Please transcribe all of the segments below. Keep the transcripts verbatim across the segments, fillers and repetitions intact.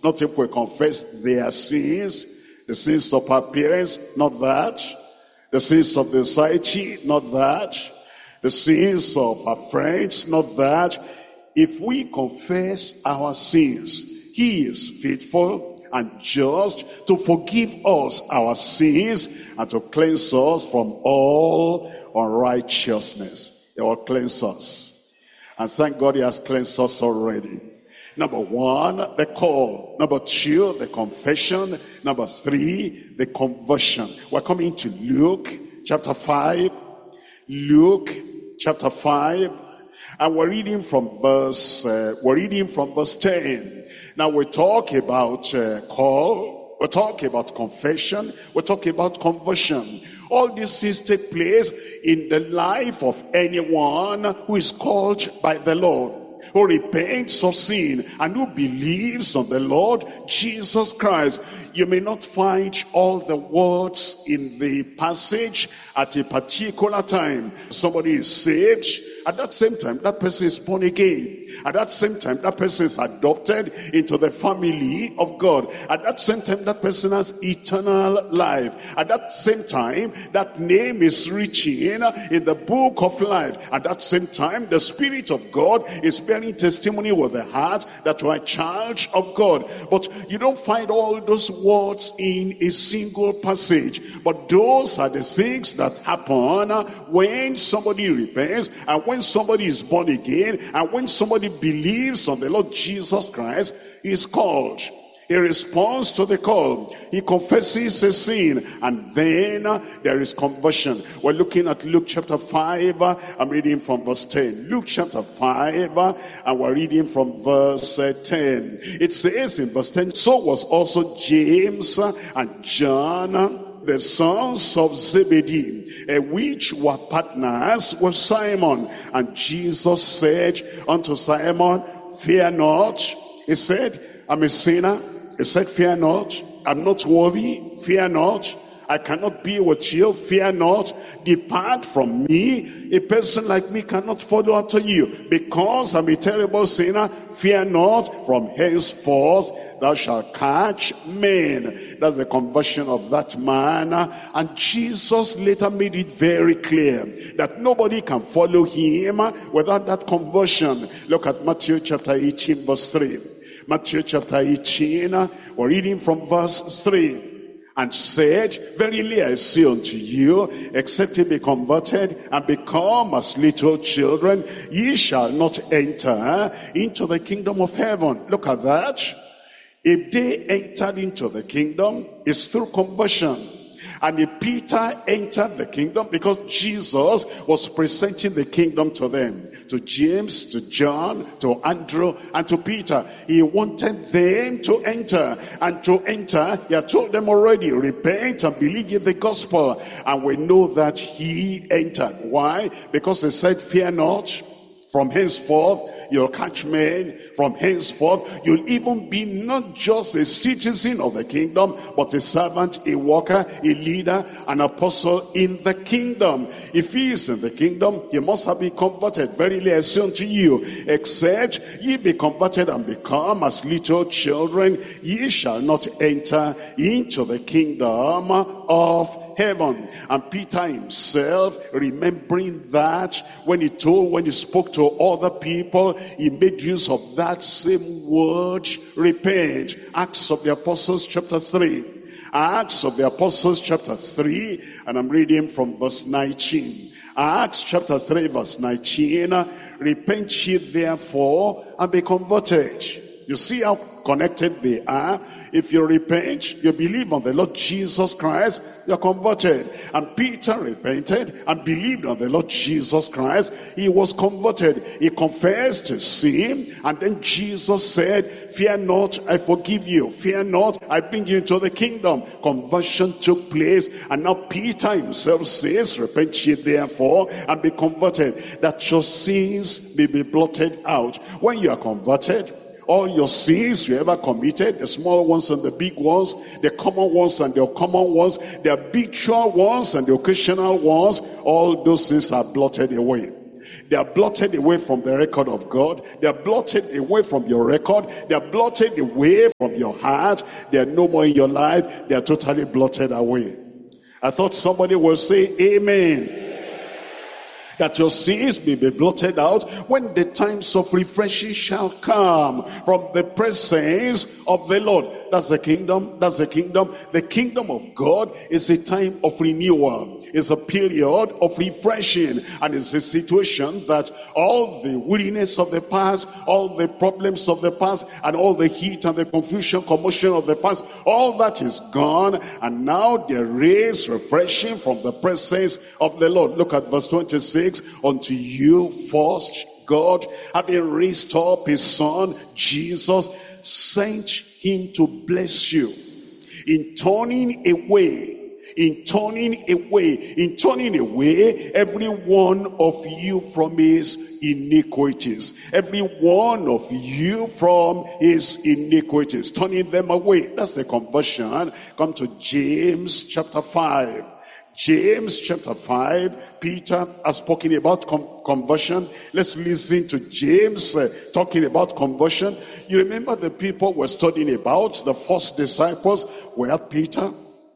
Not if we confess their sins, the sins of our parents, not that. The sins of the society, not that. The sins of our friends, not that. If we confess our sins, he is faithful and just to forgive us our sins and to cleanse us from all unrighteousness. He will cleanse us. And thank God he has cleansed us already. Number one, the call. Number two, the confession. Number three, the conversion. We're coming to Luke chapter five. Luke chapter five. And we're reading from verse, uh, we're reading from verse ten. Now we talk about uh, call. We're talking about confession. We're talking about conversion. All these things take place in the life of anyone who is called by the Lord, who repents of sin and who believes on the Lord Jesus Christ. You may not find all the words in the passage at a particular time. Somebody is saved. At that same time, that person is born again. At that same time, that person is adopted into the family of God. At that same time, that person has eternal life. At that same time, that name is written in the book of life. At that same time, the Spirit of God is bearing testimony with the heart that you are a child of God. But you don't find all those words in a single passage. But those are the things that happen when somebody repents, and when somebody is born again, and when somebody believes on the Lord Jesus Christ, he is called. He responds to the call. He confesses his sin, and then uh, there is conversion. We're looking at Luke chapter five. Uh, I'm reading from verse ten. Luke chapter five, uh, and we're reading from verse uh, ten. It says in verse ten, so was also James uh, and John, uh, the sons of Zebedee, uh, which were partners with Simon. And Jesus said unto Simon, fear not. He said, I'm a sinner. He said, fear not. I'm not worthy. Fear not. I cannot be with you. Fear not. Depart from me. A person like me cannot follow after you, because I'm a terrible sinner. Fear not. From henceforth thou shalt catch men. That's the conversion of that man. And Jesus later made it very clear that nobody can follow him without that conversion. Look at Matthew chapter eighteen verse three. Matthew chapter eighteen, we're reading from verse three. And said, verily I say unto you, except ye be converted and become as little children, ye shall not enter into the kingdom of heaven. Look at that. If they entered into the kingdom, it's through conversion. And if Peter entered the kingdom, because Jesus was presenting the kingdom to them, to James, to John, to Andrew, and to Peter. He wanted them to enter. And to enter, he had told them already, repent and believe in the gospel. And we know that he entered. Why? Because he said, fear not. From henceforth, you'll catch men. From henceforth, you'll even be not just a citizen of the kingdom, but a servant, a worker, a leader, an apostle in the kingdom. If he is in the kingdom, he must have been converted. Verily I say unto you, except ye be converted and become as little children, ye shall not enter into the kingdom of heaven. And Peter himself, remembering that, when he told, when he spoke to other people, he made use of that same word, repent. Acts of the Apostles chapter three. Acts of the Apostles chapter three, and I'm reading from verse nineteen. Acts chapter three verse nineteen, repent ye therefore and be converted. You see how connected they are. If you repent, you believe on the Lord Jesus Christ, you're converted. And Peter repented and believed on the Lord Jesus Christ. He was converted. He confessed his sin. And then Jesus said, fear not, I forgive you. Fear not, I bring you into the kingdom. Conversion took place. And now Peter himself says, repent ye therefore and be converted, that your sins may be blotted out. When you are converted, all your sins you ever committed, the small ones and the big ones, the common ones and the uncommon ones, the habitual ones and the occasional ones, all those sins are blotted away. They are blotted away from the record of God. They are blotted away from your record. They are blotted away from your heart. They are no more in your life. They are totally blotted away. I thought somebody will say amen. That your sins may be blotted out when the times of refreshing shall come from the presence of the Lord. That's the kingdom. That's the kingdom. The kingdom of God is a time of renewal. It's a period of refreshing. And it's a situation that all the weariness of the past, all the problems of the past, and all the heat and the confusion, commotion of the past, all that is gone. And now there is refreshing from the presence of the Lord. Look at verse twenty-six. Unto you first, God, having raised up his son, Jesus, sent him to bless you in turning away in turning away, in turning away every one of you from his iniquities. Every one of you from his iniquities. Turning them away. That's the conversion. Come to James chapter five. James chapter five, Peter has spoken about com conversion. Let's listen to James uh, talking about conversion. You remember the people we're studying about, the first disciples. We have Peter,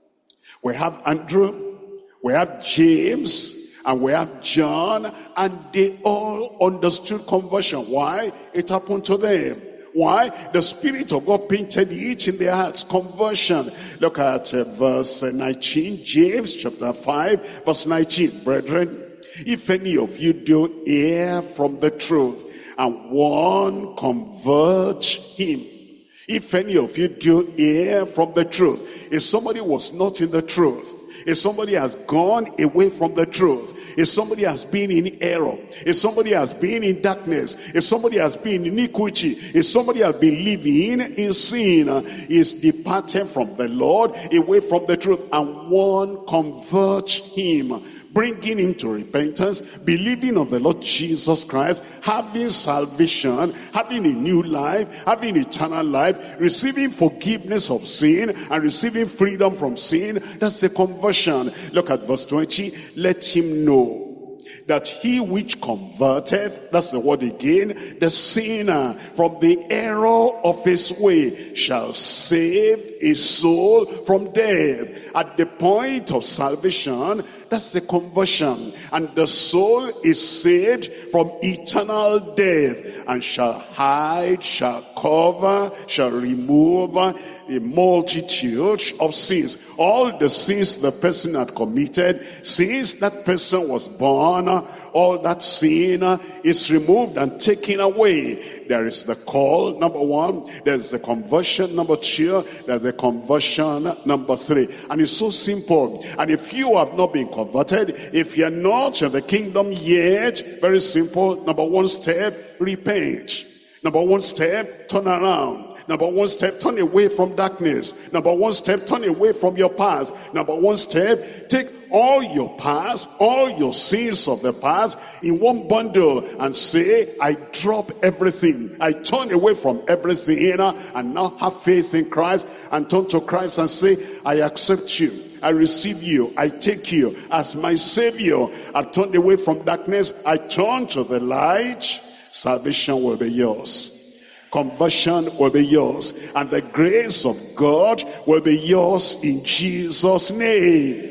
we have Andrew, we have James, and we have John, and they all understood conversion. Why? It happened to them. Why? The Spirit of God painted it in their hearts. Conversion. Look at uh, verse nineteen, James chapter five, verse nineteen. Brethren, if any of you do err from the truth, and one convert him. If any of you do err from the truth. If somebody was not in the truth, if somebody has gone away from the truth, if somebody has been in error, if somebody has been in darkness, if somebody has been in iniquity, if somebody has been living in sin, is departed from the Lord, away from the truth, and one converts him, bringing him to repentance, believing on the Lord Jesus Christ, having salvation, having a new life, having eternal life, receiving forgiveness of sin, and receiving freedom from sin. That's the conversion. Look at verse twenty. Let him know that he which converteth, that's the word again, the sinner from the error of his way, shall save his soul from death. At the point of salvation, that's the conversion. And the soul is saved from eternal death, and shall hide, shall cover, shall remove a multitude of sins. All the sins the person had committed, since that person was born, all that sin is removed and taken away. There is the call, number one. There's the conversion, number two. There's the conversion, number three. And it's so simple. And if you have not been converted, if you're not in the kingdom yet, very simple. Number one step, repent. Number one step, turn around. Number one step, turn away from darkness. Number one step, turn away from your past. Number one step, take all your past, all your sins of the past in one bundle and say, I drop everything. I turn away from everything and now have faith in Christ, and turn to Christ and say, I accept you. I receive you. I take you as my Savior. I turn away from darkness. I turn to the light. Salvation will be yours. Conversion will be yours. And the grace of God will be yours in Jesus' name.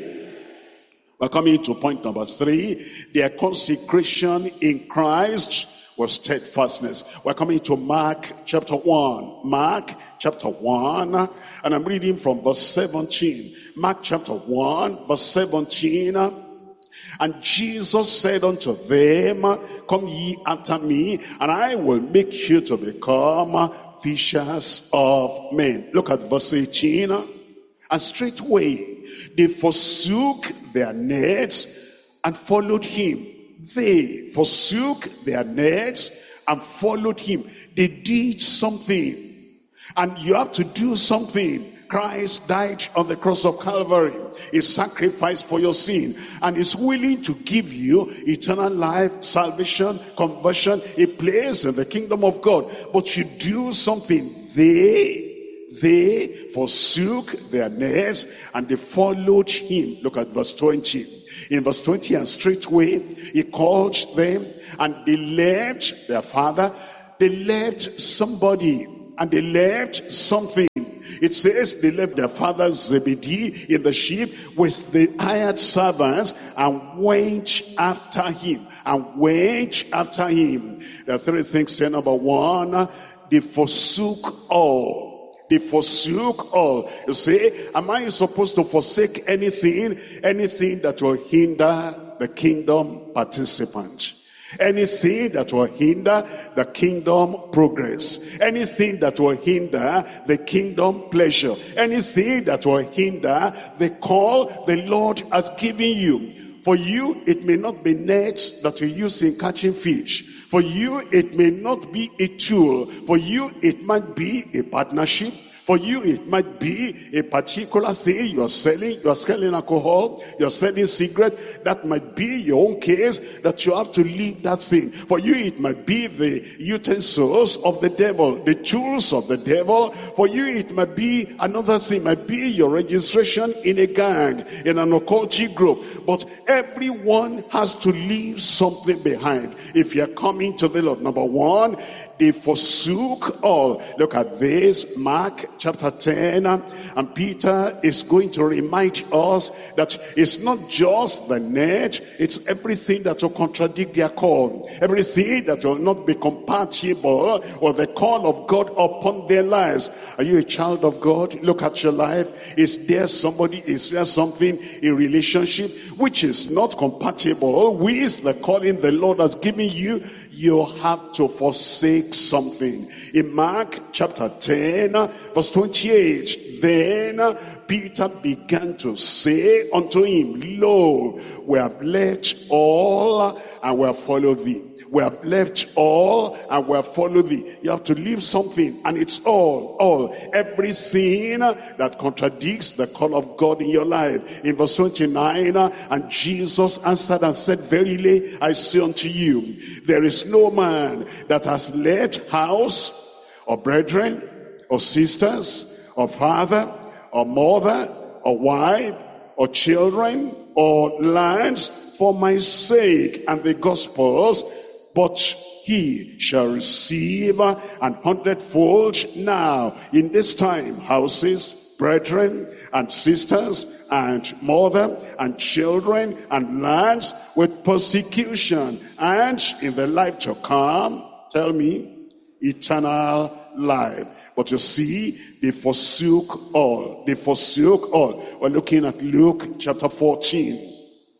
We're coming to point number three. Their consecration in Christ was steadfastness. We're coming to Mark chapter one. Mark chapter one. And I'm reading from verse seventeen. Mark chapter one, verse seventeen. And Jesus said unto them, come ye after me, and I will make you to become fishers of men. Look at verse eighteen. And straightway they forsook their nets and followed him. They forsook their nets and followed him. They did something. And you have to do something. Christ died on the cross of Calvary. He sacrificed for your sin, and is willing to give you eternal life, salvation, conversion, a place in the kingdom of God. But you do something. They They forsook their nets and they followed him. Look at verse twenty. In verse twenty, and straightway he called them, and they left their father. They left somebody, and they left something. It says they left their father Zebedee in the ship with the hired servants and went after him. And went after him. There are three things here. Number one, they forsook all. They forsook all. You say, am I supposed to forsake anything? Anything that will hinder the kingdom participant. Anything that will hinder the kingdom progress. Anything that will hinder the kingdom pleasure. Anything that will hinder the call the Lord has given you. For you, it may not be nets that you use in catching fish. For you, it may not be a tool. For you, it might be a partnership. For you, it might be a particular thing you're selling. You're selling alcohol. You're selling cigarette. That might be your own case that you have to leave that thing. For you, it might be the utensils of the devil, the tools of the devil. For you, it might be another thing. It might be your registration in a gang, in an occultic group. But everyone has to leave something behind if you're coming to the Lord. Number one, they forsook all. Look at this, Mark chapter ten, and Peter is going to remind us that it's not just the net, it's everything that will contradict their call, everything that will not be compatible with the call of God upon their lives. Are you a child of God? Look at your life. Is there somebody, is there something in relationship which is not compatible with the calling the Lord has given you? You have to forsake something. In Mark chapter ten, verse twenty-eight, then Peter began to say unto him, Lo, we have left all and we have followed thee. We have left all and we have followed thee. You have to leave something, and it's all, all, everything that contradicts the call of God in your life. In verse twenty-nine, and Jesus answered and said, Verily I say unto you, there is no man that has left house or brethren or sisters or father or mother or wife or children or lands for my sake and the gospel's, but he shall receive an hundredfold now in this time, houses, brethren and sisters and mother and children and lands with persecution, and in the life to come, tell me, eternal life. But you see, they forsook all. They forsook all. We're looking at Luke chapter fourteen.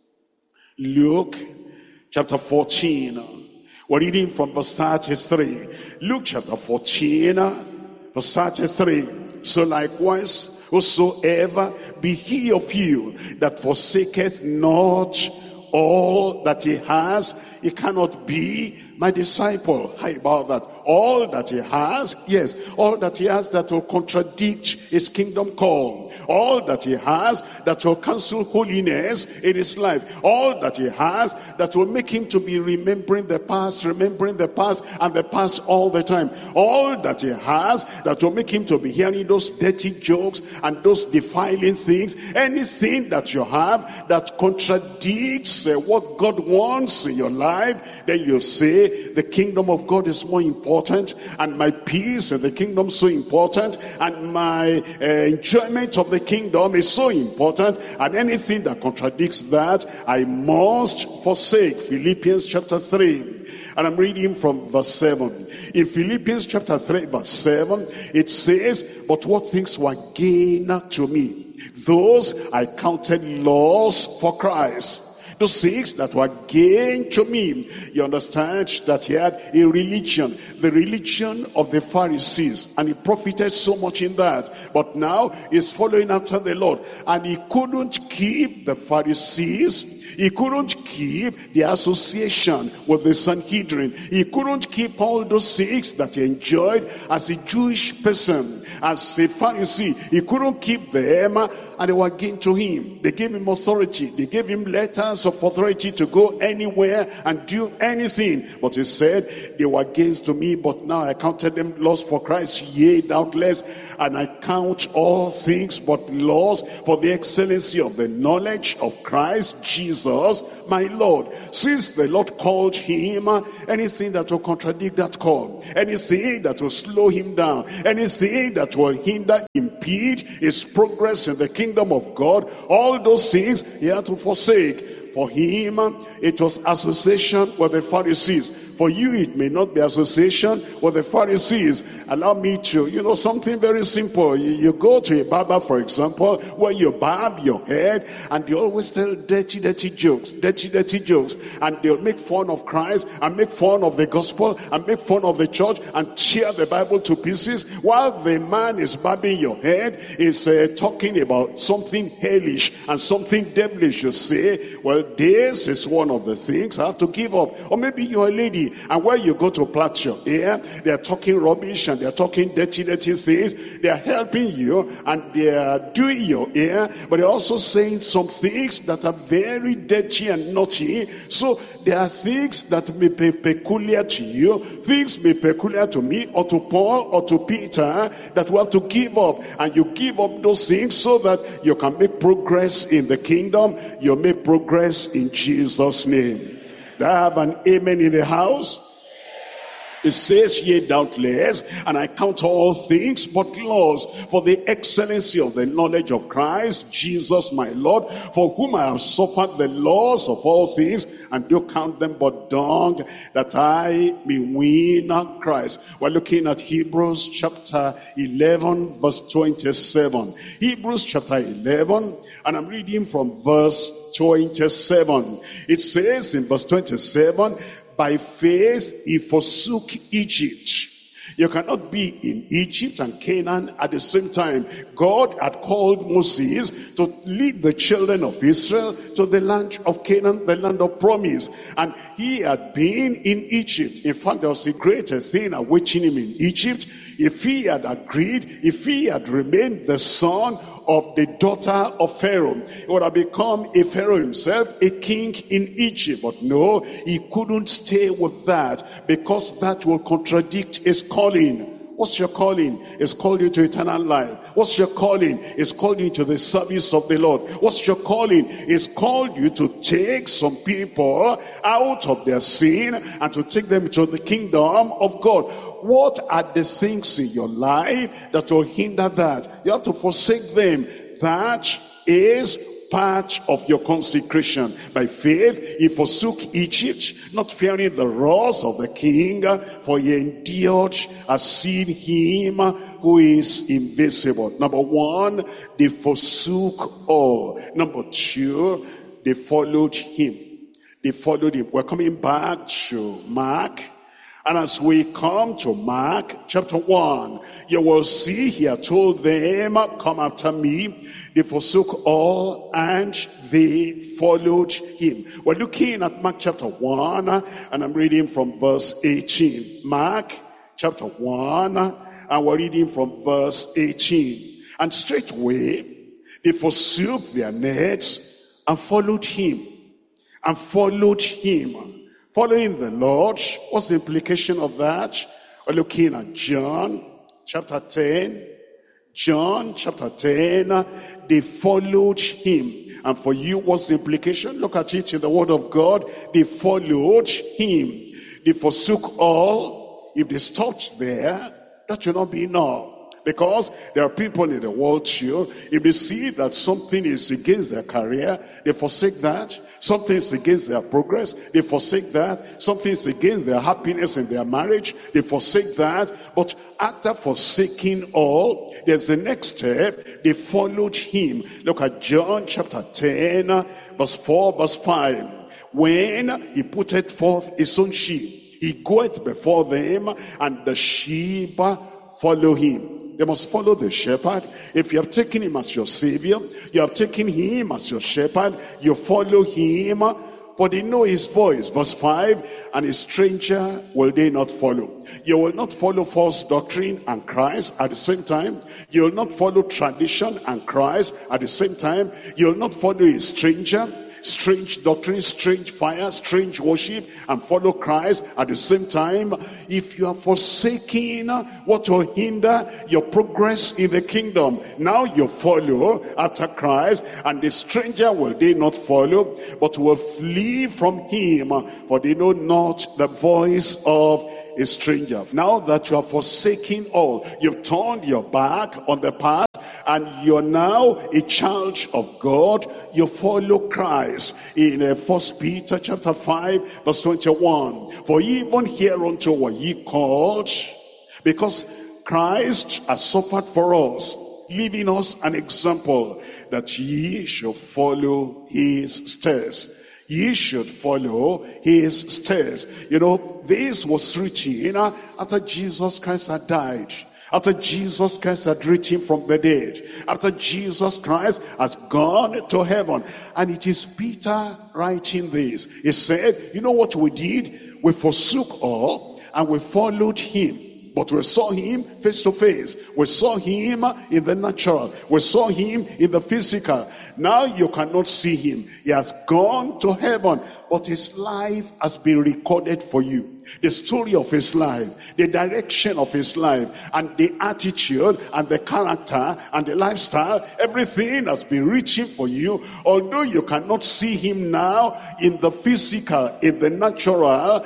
Luke chapter fourteen. We're reading from verse thirty-three. Luke chapter fourteen, verse thirty-three. So likewise, whosoever be he of you that forsaketh not all that he has, he cannot be my disciple. How about that? All that he has, yes, all that he has that will contradict his kingdom call. All that he has that will cancel holiness in his life. All that he has that will make him to be remembering the past, remembering the past and the past all the time. All that he has that will make him to be hearing those dirty jokes and those defiling things. Anything that you have that contradicts uh, what God wants in your life, then you say, the kingdom of God is more important, and my peace in the kingdom so important, and my uh, enjoyment of the kingdom is so important, and anything that contradicts that, I must forsake. Philippians chapter three, and I'm reading from verse seven. In Philippians chapter three, verse seven, it says, but what things were gain to me, those I counted loss for Christ. Those things that were gain to me. You understand that he had a religion, the religion of the Pharisees, and he profited so much in that. But now he's following after the Lord, and he couldn't keep the Pharisees. He couldn't keep the association with the Sanhedrin. He couldn't keep all those things that he enjoyed as a Jewish person, as a Pharisee. He couldn't keep them, and they were given to him. They gave him authority. They gave him letters of authority to go anywhere and do anything. But he said, they were gains to me, but now I counted them loss for Christ. Yea, doubtless, and I count all things but loss for the excellency of the knowledge of Christ Jesus, Jesus, my Lord. Since the Lord called him, anything that will contradict that call, anything that will slow him down, anything that will hinder, impede his progress in the kingdom of God, all those things he had to forsake. For him, it was association with the Pharisees. For you, it may not be association with the Pharisees. Allow me to, you know, something very simple. You, you go to a barber, for example, where you barb your head, and they always tell dirty, dirty jokes, dirty, dirty jokes. And they'll make fun of Christ, and make fun of the gospel, and make fun of the church, and tear the Bible to pieces. While the man is barbing your head, is uh, talking about something hellish and something devilish. You say, well, this is one of the things I have to give up. Or maybe you're a lady, and where you go to plait your hair, they're talking rubbish and they're talking dirty, dirty things. They're helping you and they're doing your hair, but they're also saying some things that are very dirty and naughty. So there are things that may be peculiar to you, things may be peculiar to me or to Paul or to Peter that we have to give up. And you give up those things so that you can make progress in the kingdom. You make progress in Jesus' name. Do I have an amen in the house? It says, yea, doubtless, and I count all things but loss for the excellency of the knowledge of Christ Jesus my Lord, for whom I have suffered the loss of all things, and do count them but dung, that I may win Christ. We're looking at Hebrews chapter eleven, verse twenty-seven. Hebrews chapter eleven, and I'm reading from verse twenty-seven. It says in verse twenty-seven, by faith he forsook Egypt. You cannot be in Egypt and Canaan at the same time. God had called Moses to lead the children of Israel to the land of Canaan, the land of promise. And he had been in Egypt. In fact, there was a greater thing awaiting him in Egypt. If he had agreed, if he had remained the son of the daughter of Pharaoh, he would have become a Pharaoh himself, a king in Egypt. But no, he couldn't stay with that, because that will contradict his calling. What's your calling? It's called you to eternal life. What's your calling? It's called you to the service of the Lord. What's your calling? It's called you to take some people out of their sin and to take them to the kingdom of God. What are the things in your life that will hinder that? You have to forsake them. That is part of your consecration. By faith he forsook Egypt, not fearing the wrath of the king, for he endured as seeing him who is invisible. Number one, they forsook all. Number two, they followed him. They followed him. We're coming back to Mark. And as we come to Mark chapter one, you will see he had told them, come after me. They forsook all and they followed him. We're looking at Mark chapter one, and I'm reading from verse eighteen. Mark chapter one, and we're reading from verse eighteen. And straightway they forsook their nets and followed him. And followed him. Following the Lord, what's the implication of that? We're looking at John chapter ten. John chapter ten, they followed him. And for you, what's the implication? Look at it in the word of God. They followed him. They forsook all. If they stopped there, that will not be enough. Because there are people in the world too, if they see that something is against their career, they forsake that. Something is against their progress, they forsake that. Something is against their happiness in their marriage, they forsake that. But after forsaking all, there's the next step. They followed him. Look at John chapter ten, verse four, verse five. When he putteth forth his own sheep, he goeth before them, and the sheep follow him. They must follow the shepherd. If you have taken him as your savior, you have taken him as your shepherd, you follow him, for they know his voice. Verse five, and a stranger will they not follow. You will not follow false doctrine and Christ at the same time. You will not follow tradition and Christ at the same time. You will not follow a stranger. strange doctrine, strange fire, strange worship, and follow Christ at the same time, if you are forsaking what will hinder your progress in the kingdom, now you follow after Christ, and the stranger will they not follow, but will flee from him, for they know not the voice of a stranger. Now that you are forsaking all, you've turned your back on the path, and you're now a child of God, you follow Christ. In uh, First Peter chapter five, verse twenty-one, for even hereunto were ye called, because Christ has suffered for us, leaving us an example, that ye should follow his steps. Ye should follow his steps. You know, this was written after Jesus Christ had died. After Jesus Christ had risen from the dead. After Jesus Christ has gone to heaven. And it is Peter writing this. He said, you know what we did? We forsook all and we followed him. But we saw him face to face. We saw him in the natural. We saw him in the physical. Now you cannot see him. He has gone to heaven. But his life has been recorded for you. The story of his life, the direction of his life, and the attitude, and the character, and the lifestyle, everything has been written for you. Although you cannot see him now in the physical, in the natural,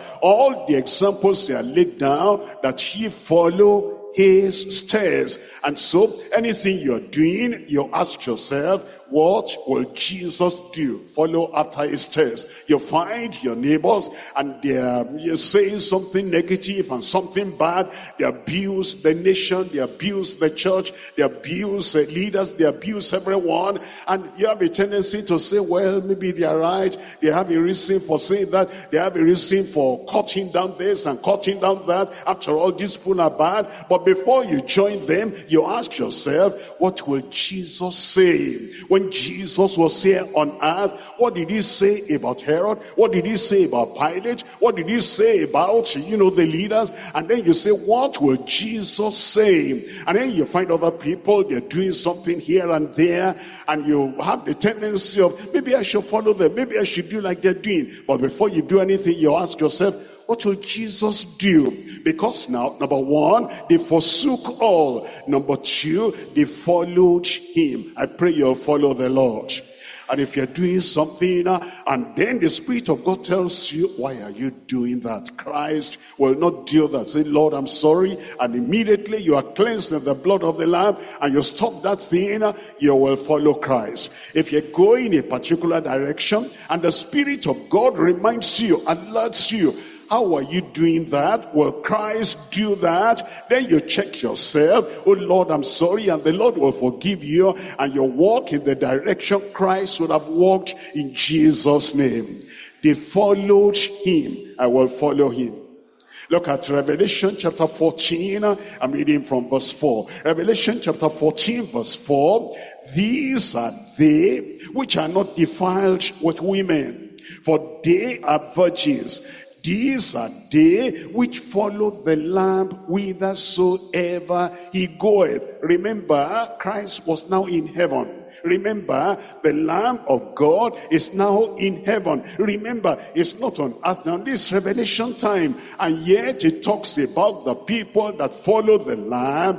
all the examples are laid down that ye follow his steps. And so anything you're doing, you ask yourself, what will Jesus do? Follow after his steps. You find your neighbors and they're saying something negative and something bad. They abuse the nation, they abuse the church, they abuse the leaders, they abuse everyone. And you have a tendency to say, well, maybe they are right. They have a reason for saying that. They have a reason for cutting down this and cutting down that. After all, these people are bad. But before you join them, you ask yourself, what will Jesus say? When Jesus was here on earth, what did he say about Herod? What did he say about Pilate? What did he say about, you know, the leaders? And then you say, what will Jesus say? And then you find other people, they're doing something here and there, and you have the tendency of, maybe I should follow them, maybe I should do like they're doing. But before you do anything, you ask yourself, what will Jesus do? Because now, number one, they forsook all. Number two, they followed him. I pray you'll follow the Lord. And if you're doing something, uh, and then the Spirit of God tells you, why are you doing that? Christ will not do that. Say, Lord, I'm sorry. And immediately you are cleansed in the blood of the Lamb, and you stop that thing, uh, you will follow Christ. If you're going in a particular direction, and the Spirit of God reminds you, alerts you, how are you doing that? Will Christ do that? Then you check yourself. Oh Lord, I'm sorry. And the Lord will forgive you. And you walk in the direction Christ would have walked in Jesus' name. They followed him. I will follow him. Look at Revelation chapter fourteen. I'm reading from verse four. Revelation chapter fourteen verse four. These are they which are not defiled with women, for they are virgins. These are they which follow the Lamb whithersoever he goeth. Remember, Christ was now in heaven. Remember, the Lamb of God is now in heaven. Remember, it's not on earth now. This is Revelation time. And yet it talks about the people that follow the Lamb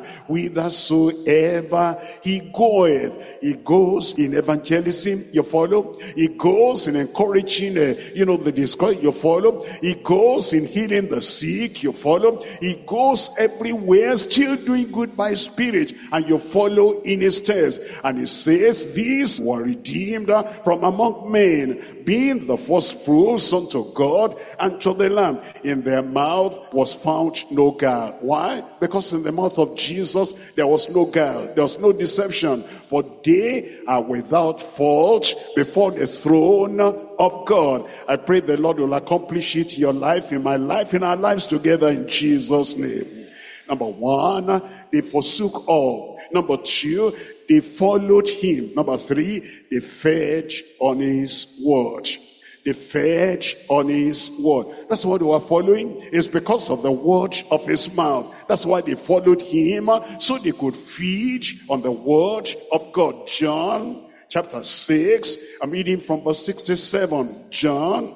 whithersoever he goeth. He goes in evangelism, you follow. He goes in encouraging, uh, you know, the discouraged, you follow. He goes in healing the sick, you follow. He goes everywhere, still doing good by spirit, and you follow in his steps. And he says, these were redeemed from among men, being the first fruits unto God and to the Lamb. In their mouth was found no guile. Why? Because in the mouth of Jesus there was no guile, there was no deception. For they are without fault before the throne of God. I pray the Lord will accomplish it in your life, in my life, in our lives together, in Jesus' name. Number one, they forsook all. Number two, they followed him. Number three, they fed on his word. They fed on his word. That's what they were following. It's because of the word of his mouth. That's why they followed him, so they could feed on the word of God. John chapter six, I'm reading from verse sixty-seven. John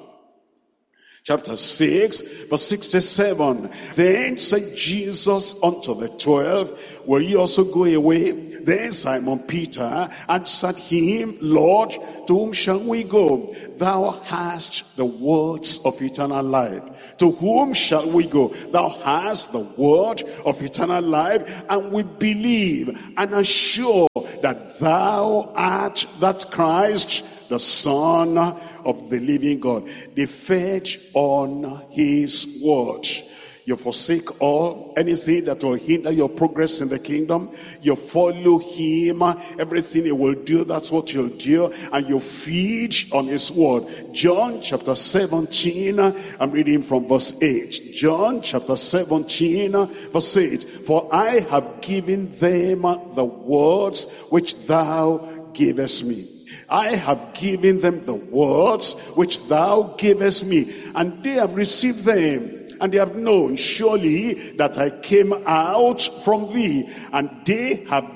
chapter six, verse sixty-seven. Then said Jesus unto the twelve, will ye also go away? Then Simon Peter answered him, Lord, to whom shall we go? Thou hast the words of eternal life. To whom shall we go? Thou hast the word of eternal life, and we believe and are sure that thou art that Christ, the Son of the living God. They fed on his word. You forsake all, anything that will hinder your progress in the kingdom. You follow him, everything he will do, that's what you'll do. And you feed on his word. John chapter seventeen, I'm reading from verse eight. John chapter seventeen, verse eight. For I have given them the words which thou gavest me. I have given them the words which thou gavest me, and they have received them. And they have known surely that I came out from thee, and they have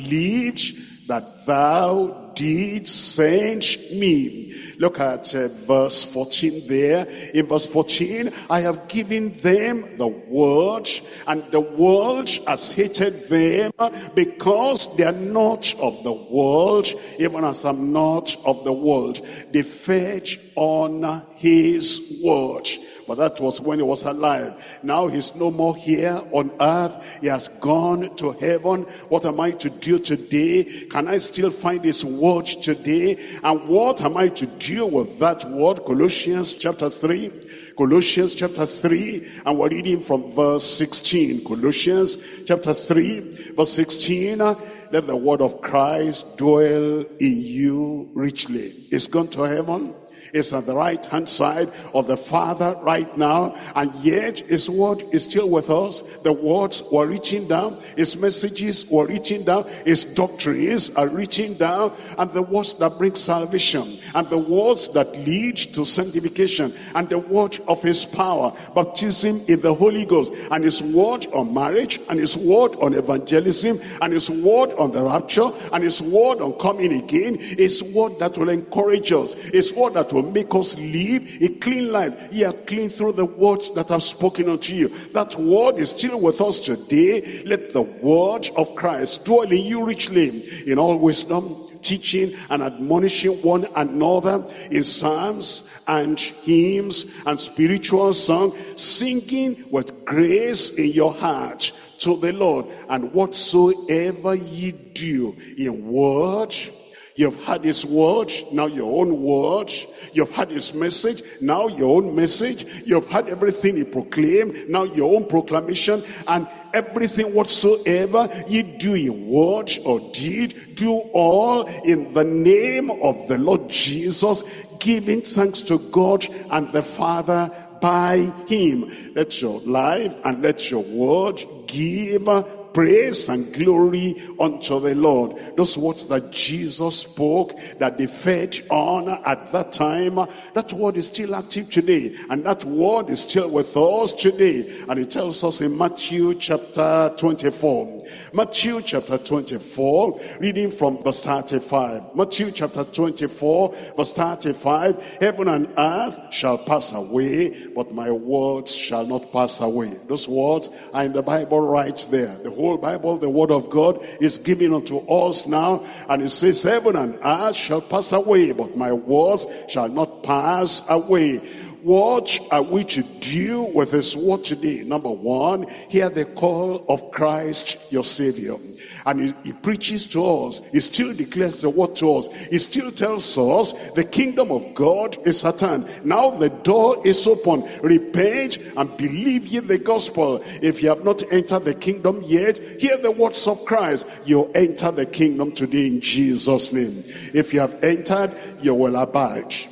believed that thou did send me. Look at uh, verse fourteen there. In verse fourteen, I have given them the word, and the world has hated them because they are not of the world, even as I'm not of the world. They fed on his word. But that was when he was alive. Now he's no more here on earth. He has gone to heaven. What am I to do today? Can I still find his word today? And what am I to do with that word? Colossians chapter three. Colossians chapter three. And we're reading from verse sixteen. Colossians chapter three, verse sixteen. Let the word of Christ dwell in you richly. He's gone to heaven. Is at the right hand side of the Father right now, and yet his word is still with us. The words were reaching down, his messages were reaching down, his doctrines are reaching down, and the words that bring salvation, and the words that lead to sanctification, and the word of his power, baptism in the Holy Ghost, and his word on marriage, and his word on evangelism, and his word on the rapture, and his word on coming again, his word that will encourage us, his word that will make us live a clean life. Ye are clean through the words that I've spoken unto you. That word is still with us today. Let the word of Christ dwell in you richly in all wisdom, teaching and admonishing one another in psalms and hymns and spiritual song, singing with grace in your heart to the Lord. And whatsoever ye do in word, you've had his word, now your own word. You've had his message, now your own message. You've had everything he proclaimed, now your own proclamation. And everything whatsoever you do in word or deed, do all in the name of the Lord Jesus, giving thanks to God and the Father by him. Let your life and let your word give praise and glory unto the Lord. Those words that Jesus spoke, that they fed on at that time, that word is still active today, and that word is still with us today. And it tells us in Matthew chapter twenty-four. Matthew chapter twenty-four, reading from verse thirty-five. Matthew chapter twenty-four, verse thirty-five. Heaven and earth shall pass away, but my words shall not pass away. Those words are in the Bible right there. The whole Bible, the word of God, is given unto us now. And it says, heaven and earth shall pass away, but my words shall not pass away. What are we to do with this word today? Number one, hear the call of Christ your Savior. And he, he preaches to us. He still declares the word to us. He still tells us the kingdom of God is at hand. Now the door is open. Repent and believe ye the gospel. If you have not entered the kingdom yet, hear the words of Christ. You enter the kingdom today in Jesus' name. If you have entered, you will abide.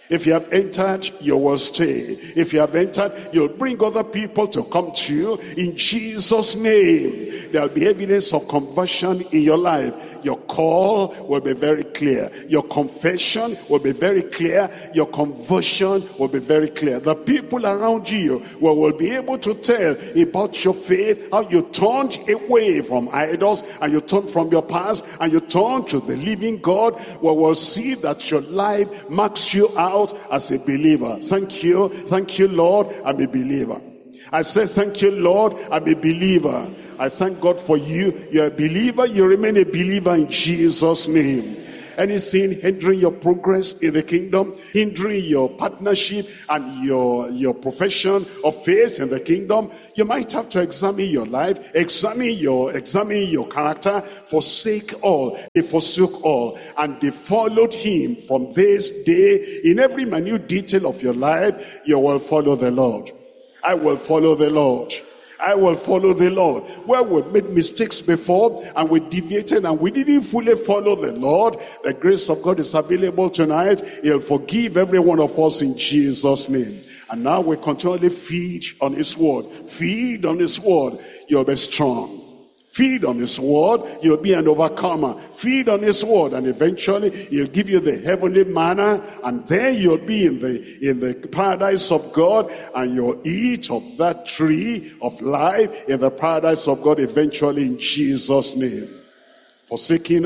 If you have entered, you will stay. If you have entered, you'll bring other people to come to you in Jesus' name. There'll be evidence of conversion in your life. Your call will be very clear. Your confession will be very clear. Your conversion will be very clear. The people around you will, will be able to tell about your faith, how you turned away from idols, and you turned from your past, and you turned to the living God. We will see that your life marks you out as a believer. Thank you. Thank you, Lord. I'm a believer. I say, thank you, Lord. I'm a believer. I thank God for you. You're a believer. You remain a believer in Jesus' name. Anything hindering your progress in the kingdom, hindering your partnership and your, your profession of faith in the kingdom, you might have to examine your life, examine your, examine your character. Forsake all. They forsook all, and they followed him. From this day, in every minute detail of your life, you will follow the Lord. I will follow the Lord. I will follow the Lord. Where we made mistakes before and we deviated and we didn't fully follow the Lord, the grace of God is available tonight. He'll forgive every one of us in Jesus' name. And now we continually feed on his word. Feed on his word. You'll be strong. Feed on his word, you'll be an overcomer. Feed on his word, and eventually he'll give you the heavenly manna, and then you'll be in the in the paradise of God, and you'll eat of that tree of life in the paradise of God eventually in Jesus' name. Forsaking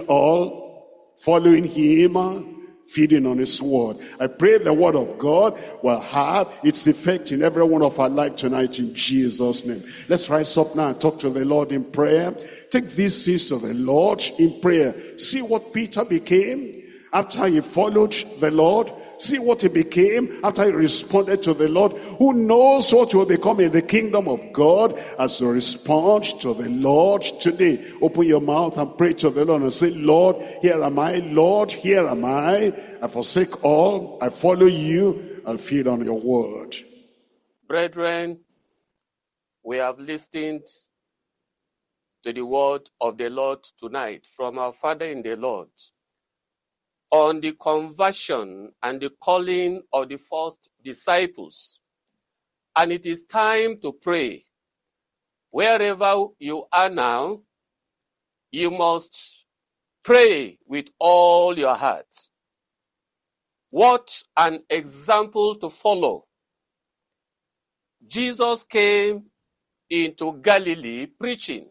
all, following him, feeding on his word. I pray the word of God will have its effect in every one of our life tonight in Jesus' name. Let's rise up now and talk to the Lord in prayer. Take these things to the Lord in prayer. See what Peter became after he followed the Lord. See what he became after he responded to the Lord. Who knows what will become in the kingdom of God as you respond to the Lord today. Open your mouth and pray to the Lord and say, Lord, here am I. Lord, here am I. I forsake all. I follow you. I'll feed on your word. Brethren, we have listened to the word of the Lord tonight from our Father in the Lord on the conversion and the calling of the first disciples. And it is time to pray. Wherever you are now, you must pray with all your heart. What an example to follow. Jesus came into Galilee preaching.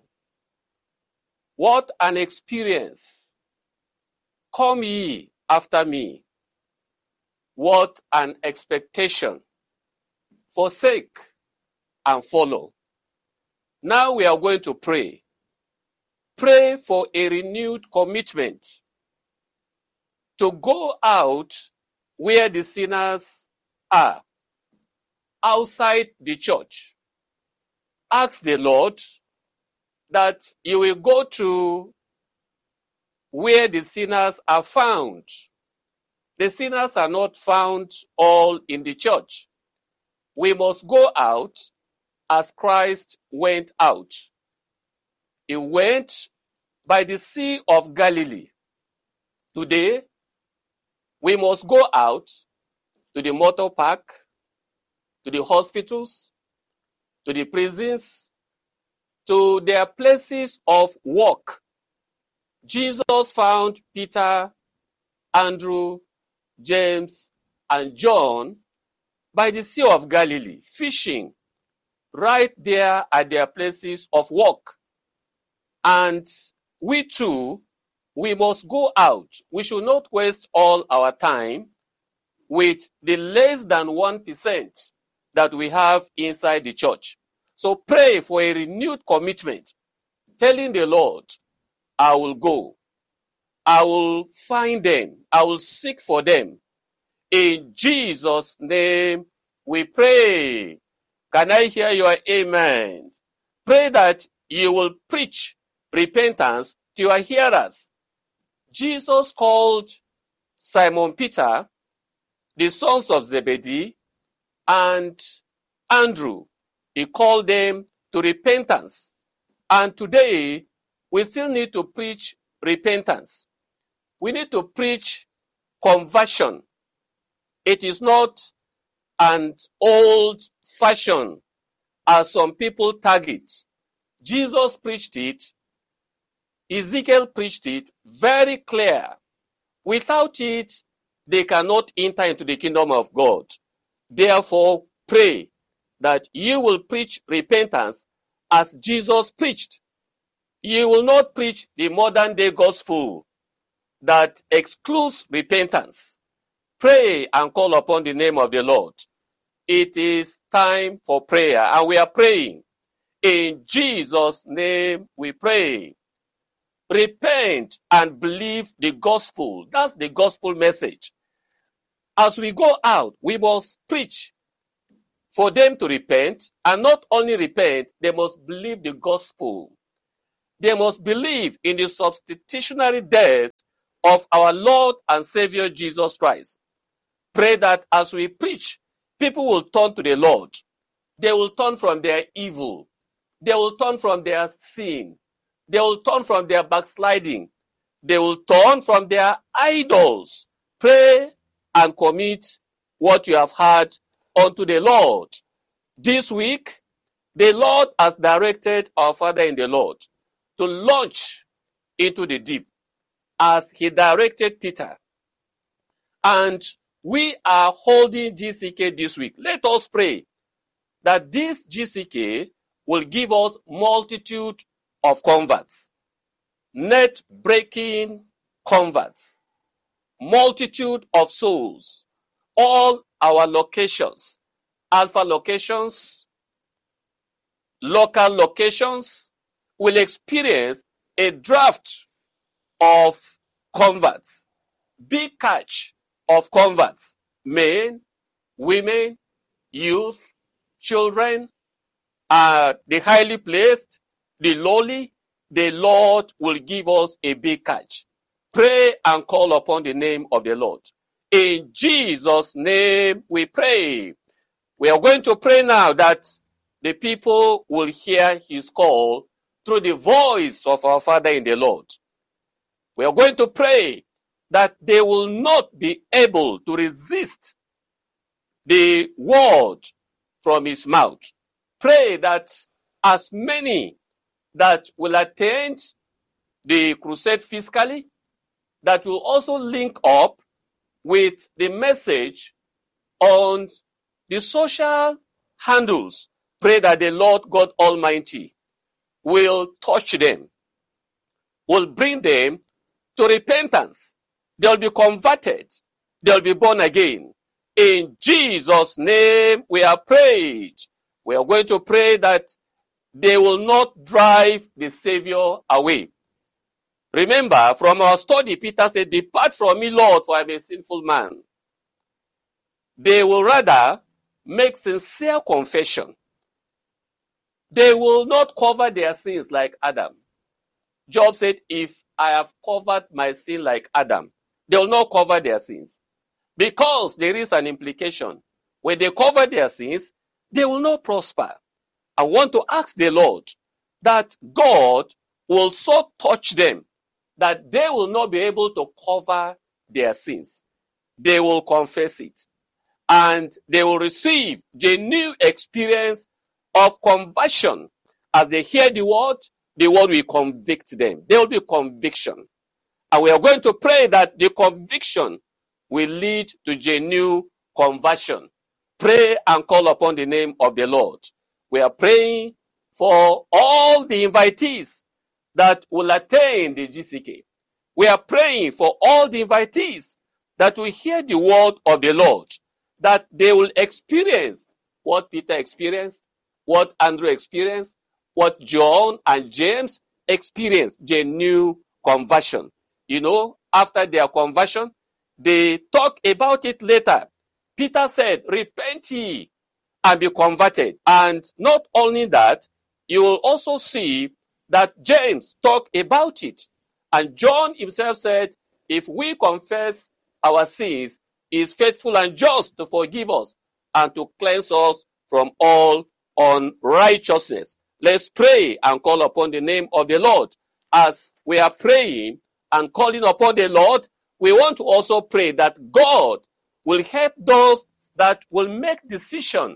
What an experience. Come ye after me. What an expectation. Forsake and follow. Now we are going to pray. Pray for a renewed commitment to go out where the sinners are, outside the church. Ask the Lord that you will go to where the sinners are found. The sinners are not found all in the church. We must go out as Christ went out. He went by the Sea of Galilee. Today, we must go out to the motor park, to the hospitals, to the prisons, to their places of work. Jesus found Peter, Andrew, James, and John by the Sea of Galilee, fishing right there at their places of work. And we too, we must go out. We should not waste all our time with the less than one percent that we have inside the church. So pray for a renewed commitment, telling the Lord, I will go. I will find them. I will seek for them. In Jesus' name we pray. Can I hear your amen? Pray that you will preach repentance to your hearers. Jesus called Simon Peter, the sons of Zebedee, and Andrew. He called them to repentance. And today, we still need to preach repentance. We need to preach conversion. It is not an old fashion as some people tag it. Jesus preached it. Ezekiel preached it very clear. Without it, they cannot enter into the kingdom of God. Therefore, pray that you will preach repentance as Jesus preached. You will not preach the modern day gospel that excludes repentance. Pray and call upon the name of the Lord. It is time for prayer, and we are praying. In Jesus' name we pray. Repent and believe the gospel. That's the gospel message. As we go out, we must preach for them to repent, and not only repent, they must believe the gospel. They must believe in the substitutionary death of our Lord and Savior Jesus Christ. Pray that as we preach, people will turn to the Lord. They will turn from their evil. They will turn from their sin. They will turn from their backsliding. They will turn from their idols. Pray and commit what you have heard unto the Lord. This week, the Lord has directed our Father in the Lord to launch into the deep as he directed Peter. And we are holding G C K this week. Let us pray that this G C K will give us multitude of converts, net-breaking converts, multitude of souls. All our locations, alpha locations, local locations, will experience a draft of converts, big catch of converts, men, women, youth, children, uh, the highly placed, the lowly. The Lord will give us a big catch. Pray and call upon the name of the Lord. In Jesus' name we pray. We are going to pray now that the people will hear his call through the voice of our Father in the Lord. We are going to pray that they will not be able to resist the word from his mouth. Pray that as many that will attend the crusade physically, that will also link up with the message on the social handles. Pray that the Lord God Almighty will touch them, will bring them to repentance. They'll be converted. They'll be born again. In Jesus' name we are prayed. We are going to pray that they will not drive the Savior away. Remember, from our study, Peter said, "Depart from me, Lord, for I am a sinful man." They will rather make sincere confession. They will not cover their sins like Adam. Job said, "If I have covered my sin like Adam," they will not cover their sins. Because there is an implication. When they cover their sins, they will not prosper. I want to ask the Lord that God will so touch them that they will not be able to cover their sins. They will confess it. And they will receive the new experience of conversion. As they hear the word, the word will convict them. There will be conviction. And we are going to pray that the conviction will lead to genuine conversion. Pray and call upon the name of the Lord. We are praying for all the invitees that will attain the G C K. We are praying for all the invitees that will hear the word of the Lord, that they will experience what Peter experienced, what Andrew experienced, what John and James experienced, genuine conversion. You know, after their conversion, they talk about it later. Peter said, "Repent ye and be converted." And not only that, you will also see that James talked about it. And John himself said, if we confess our sins, he is faithful and just to forgive us and to cleanse us from all unrighteousness. Let's pray and call upon the name of the Lord. As we are praying and calling upon the Lord, we want to also pray that God will help those that will make decisions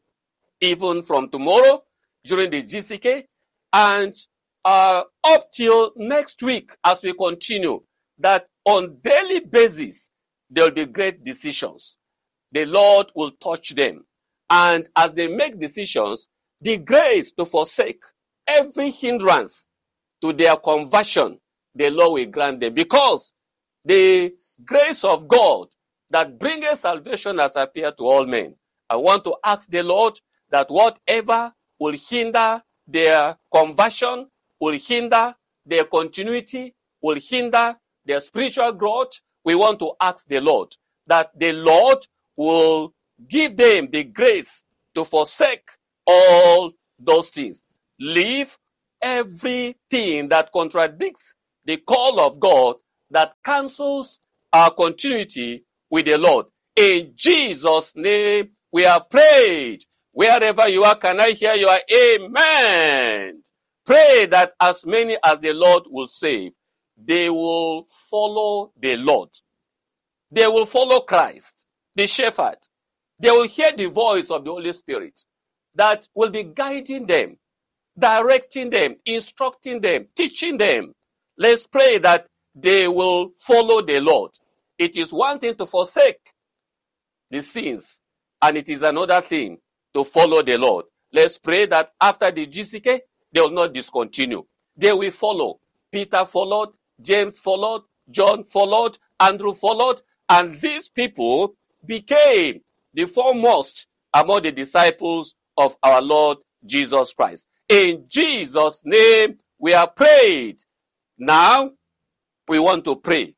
even from tomorrow during the G C K and uh, up till next week as we continue, that on daily basis there will be great decisions. The Lord will touch them. And as they make decisions, the grace to forsake every hindrance to their conversion, the Lord will grant them. Because the grace of God that bringeth salvation has appeared to all men. I want to ask the Lord that whatever will hinder their conversion, will hinder their continuity, will hinder their spiritual growth, we want to ask the Lord that the Lord will give them the grace to forsake all those things. Leave everything that contradicts the call of God, that cancels our continuity with the Lord. In Jesus' name we have prayed. Wherever you are, can I hear your amen? Pray that as many as the Lord will save, they will follow the Lord. They will follow Christ, the shepherd. They will hear the voice of the Holy Spirit that will be guiding them, directing them, instructing them, teaching them. Let's pray that they will follow the Lord. It is one thing to forsake the sins, and it is another thing to follow the Lord. Let's pray that after the G C K, they will not discontinue. They will follow. Peter followed, James followed, John followed, Andrew followed, and these people became the foremost among the disciples of our Lord Jesus Christ. In Jesus' name, we are prayed. Now, we want to pray.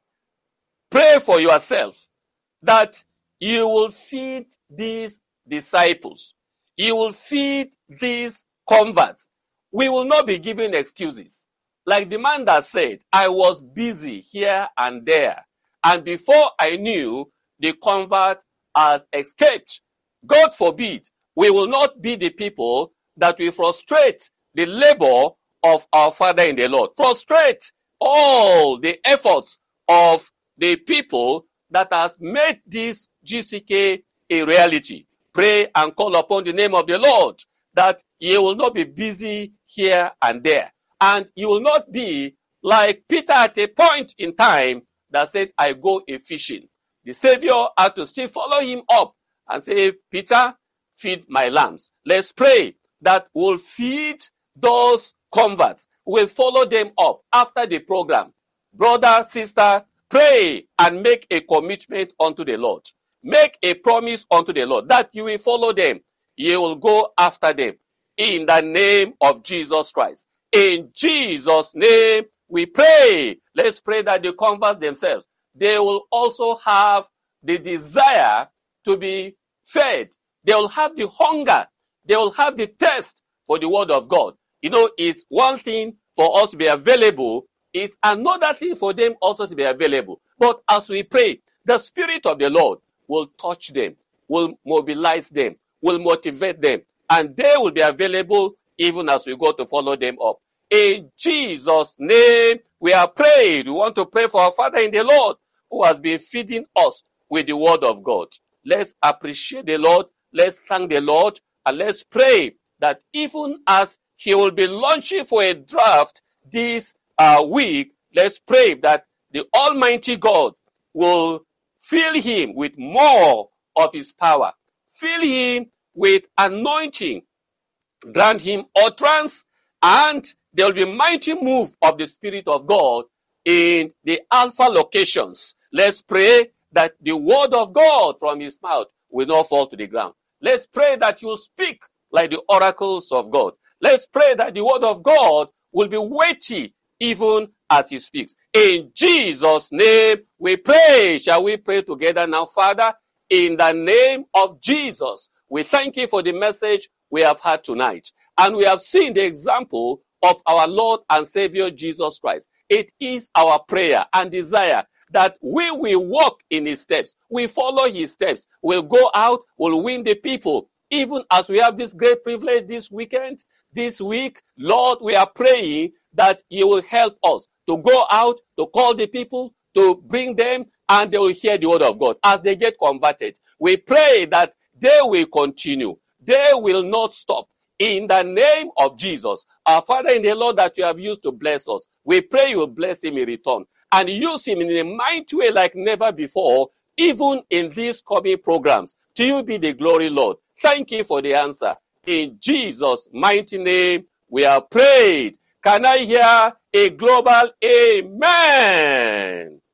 Pray for yourself that you will feed these disciples. You will feed these converts. We will not be giving excuses. Like the man that said, I was busy here and there, and before I knew, the convert has escaped. God forbid, we will not be the people that will frustrate the labor of our Father in the Lord. Frustrate all the efforts of the people that has made this G C K a reality. Pray and call upon the name of the Lord that you will not be busy here and there. And you will not be like Peter at a point in time that said, I go a fishing. The Savior had to still follow him up and say, Peter, feed my lambs. Let's pray that we'll feed those converts. We'll follow them up after the program. Brother, sister, pray and make a commitment unto the Lord. Make a promise unto the Lord that you will follow them. You will go after them in the name of Jesus Christ. In Jesus' name we pray. Let's pray that the converts themselves, they will also have the desire to be fed. They will have the hunger. They will have the thirst for the word of God. You know, it's one thing for us to be available. It's another thing for them also to be available. But as we pray, the Spirit of the Lord will touch them, will mobilize them, will motivate them, and they will be available even as we go to follow them up. In Jesus' name, we are prayed. We want to pray for our Father in the Lord who has been feeding us with the word of God. Let's appreciate the Lord. Let's thank the Lord. And let's pray that even as he will be launching for a draft this uh, week, let's pray that the Almighty God will fill him with more of his power. Fill him with anointing. Grant him utterance, and there will be a mighty move of the Spirit of God in the alpha locations. Let's pray that the word of God from his mouth will not fall to the ground. Let's pray that you speak like the oracles of God. Let's pray that the word of God will be weighty even as he speaks. In Jesus' name we pray. Shall we pray together now? Father, in the name of Jesus, we thank you for the message we have had tonight. And we have seen the example of our Lord and Savior Jesus Christ. It is our prayer and desire that we will walk in his steps. We follow his steps. We'll go out, we'll win the people. Even as we have this great privilege this weekend, this week, Lord, we are praying that you will help us to go out, to call the people, to bring them, and they will hear the word of God as they get converted. We pray that they will continue. They will not stop. In the name of Jesus, our Father in the Lord that you have used to bless us, we pray you will bless him in return and use him in a mighty way like never before, even in these coming programs. To you be the glory, Lord. Thank you for the answer. In Jesus' mighty name, we are prayed. Can I hear a global amen?